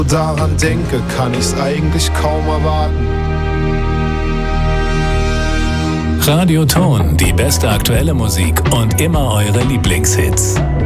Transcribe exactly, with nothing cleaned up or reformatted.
daran denke, kann ich's eigentlich kaum erwarten. Radio Ton, die beste aktuelle Musik und immer eure Lieblingshits.